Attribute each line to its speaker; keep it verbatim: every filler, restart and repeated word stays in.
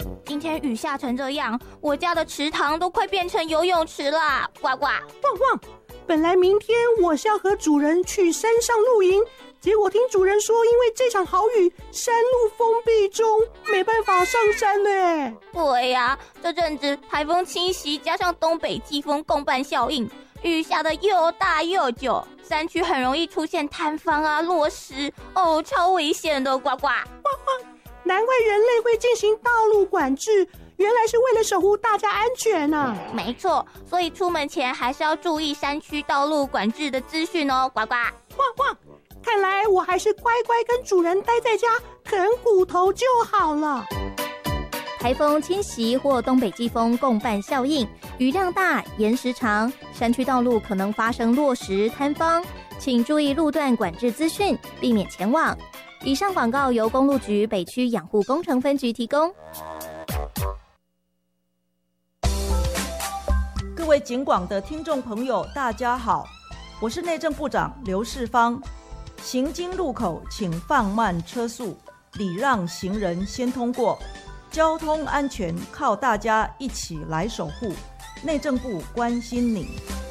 Speaker 1: 今天雨下成这样，我家的池塘都快变成游泳池啦！呱呱，
Speaker 2: 汪汪！本来明天我是要和主人去山上露营，结果听主人说，因为这场豪雨，山路封闭中，没办法上山呢。
Speaker 1: 对呀、啊，这阵子台风侵袭，加上东北季风共伴效应，雨下的又大又久，山区很容易出现坍方啊、落石，哦，超危险的！呱呱，
Speaker 2: 汪汪！难怪人类会进行道路管制，原来是为了守护大家安全啊！
Speaker 1: 没错，所以出门前还是要注意山区道路管制的资讯哦！呱呱，
Speaker 2: 汪汪！看来我还是乖乖跟主人待在家啃骨头就好了。
Speaker 3: 台风侵袭或东北季风共伴效应，雨量大、延时长，山区道路可能发生落石、坍方，请注意路段管制资讯，避免前往。以上广告由公路局北区养护工程分局提供。
Speaker 4: 各位警广的听众朋友，大家好，我是内政部长刘世芳。行经路口请放慢车速，礼让行人先通过。交通安全靠大家一起来守护，内政部关心你。